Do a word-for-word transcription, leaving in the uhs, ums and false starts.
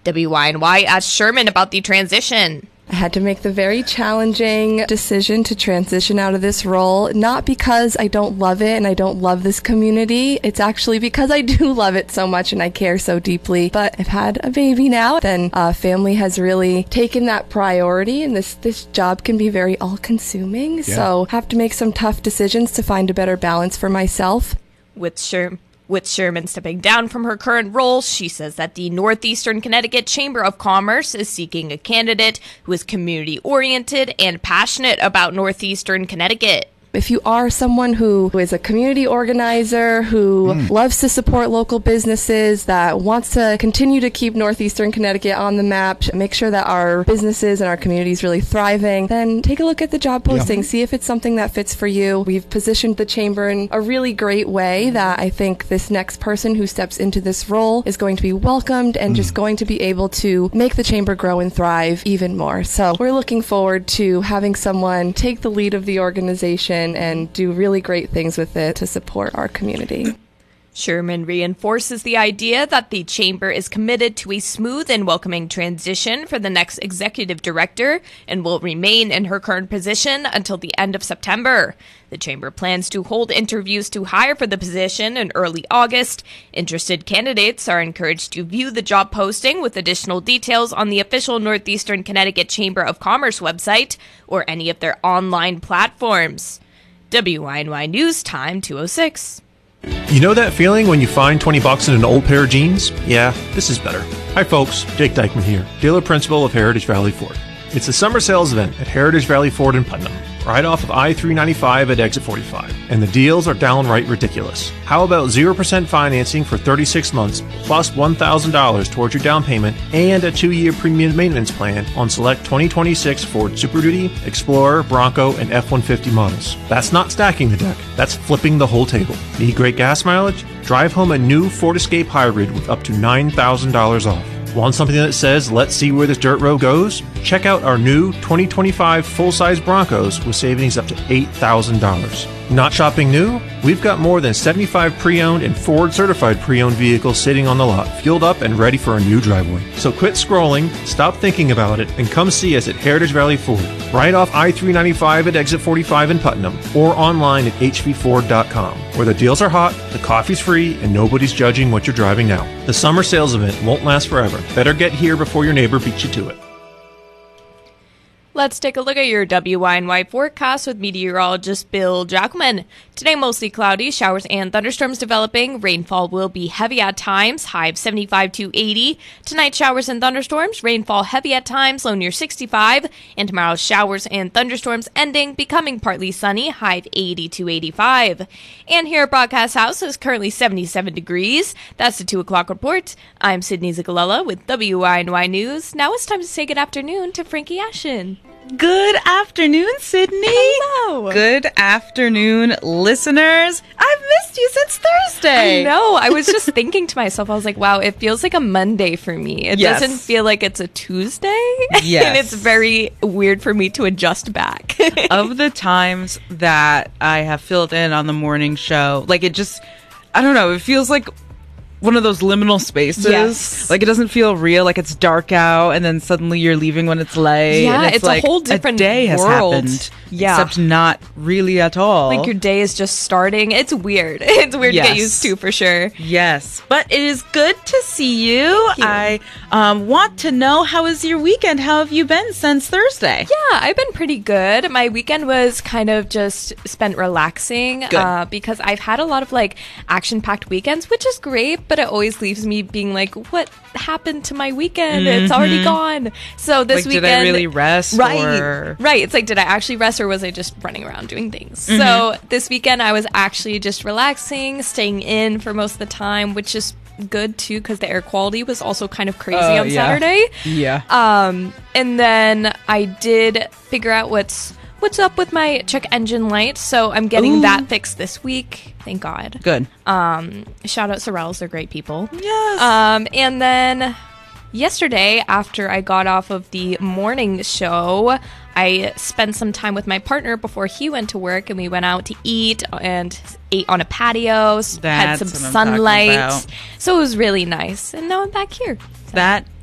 W Y N Y asked Sherman about the transition. I had to make the very challenging decision to transition out of this role, not because I don't love it and I don't love this community. It's actually because I do love it so much and I care so deeply. But I've had a baby now, then uh, family has really taken that priority, and this, this job can be very all-consuming. Yeah. So I have to make some tough decisions to find a better balance for myself. With Sherman. With Sherman stepping down from her current role, she says that the Northeastern Connecticut Chamber of Commerce is seeking a candidate who is community-oriented and passionate about Northeastern Connecticut. If you are someone who is a community organizer, who mm. loves to support local businesses, that wants to continue to keep Northeastern Connecticut on the map, make sure that our businesses and our community is really thriving, then take a look at the job posting, yeah. see if it's something that fits for you. We've positioned the chamber in a really great way that I think this next person who steps into this role is going to be welcomed and mm. just going to be able to make the chamber grow and thrive even more. So we're looking forward to having someone take the lead of the organization and do really great things with it to support our community. Sherman reinforces the idea that the chamber is committed to a smooth and welcoming transition for the next executive director and will remain in her current position until the end of September. The chamber plans to hold interviews to hire for the position in early August. Interested candidates are encouraged to view the job posting with additional details on the official Northeastern Connecticut Chamber of Commerce website or any of their online platforms. W Y N Y News Time two oh six. You know that feeling when you find twenty bucks in an old pair of jeans? Yeah, this is better. Hi folks, Jake Dykeman here, dealer principal of Heritage Valley Ford. It's the summer sales event at Heritage Valley Ford in Putnam, right off of I three ninety-five at exit forty-five, and the deals are downright ridiculous. How about zero percent financing for thirty-six months, plus one thousand dollars towards your down payment, and a two-year premium maintenance plan on select twenty twenty-six Ford Super Duty, Explorer, Bronco, and F one fifty models. That's not stacking the deck, that's flipping the whole table. Need great gas mileage? Drive home a new Ford Escape Hybrid with up to nine thousand dollars off. Want something that says, let's see where this dirt road goes? Check out our new twenty twenty-five full-size Broncos with savings up to eight thousand dollars. Not shopping new? We've got more than seventy-five pre-owned and Ford-certified pre-owned vehicles sitting on the lot, fueled up and ready for a new driveway. So quit scrolling, stop thinking about it, and come see us at Heritage Valley Ford, right off I three ninety-five at exit forty-five in Putnam, or online at h v ford dot com, where the deals are hot, the coffee's free, and nobody's judging what you're driving now. The summer sales event won't last forever. Better get here before your neighbor beats you to it. Let's take a look at your W Y N Y forecast with meteorologist Bill Jackman. Today, mostly cloudy, showers and thunderstorms developing. Rainfall will be heavy at times, high of seventy-five to eighty. Tonight, showers and thunderstorms, rainfall heavy at times, low near sixty-five. And tomorrow, showers and thunderstorms ending, becoming partly sunny, high of eighty to eighty-five. And here at Broadcast House is currently seventy-seven degrees. That's the two o'clock report. I'm Sydney Zigalella with W Y N Y News. Now it's time to say good afternoon to Frankie Ashen. Good afternoon, Sydney. Hello. Good afternoon, listeners. I've missed you since Thursday. I know. I was just thinking to myself, I was like, wow, it feels like a Monday for me. It yes. doesn't feel like it's a Tuesday. Yes. And it's very weird for me to adjust back. Of the times that I have filled in on the morning show, like it just, I don't know, it feels like one of those liminal spaces. Yes. Like it doesn't feel real, like it's dark out and then suddenly you're leaving when it's light. Yeah, and it's, it's like a whole different a day has world. happened. Yeah. Except not really at all. Like your day is just starting. It's weird. It's weird yes. to get used to for sure. Yes. But it is good to see you. you. I um, want to know, how was your weekend? How have you been since Thursday? Yeah, I've been pretty good. My weekend was kind of just spent relaxing uh, because I've had a lot of like action-packed weekends, which is great, but it always leaves me being like, what happened to my weekend? Mm-hmm. It's already gone. So this like, weekend, did I really rest? Right, or? right. It's like, did I actually rest or was I just running around doing things? Mm-hmm. So this weekend I was actually just relaxing, staying in for most of the time, which is good too because the air quality was also kind of crazy uh, on yeah. Saturday. Yeah. Um, and then I did figure out what's what's up with my check engine light, so I'm getting Ooh. that fixed this week. Thank God. Good. Um, shout out Sorrells, they're great people. Yes. Um, and then yesterday, after I got off of the morning show, I spent some time with my partner before he went to work, and we went out to eat and ate on a patio, That's had some what I'm sunlight. talking about. So it was really nice. And now I'm back here. So. That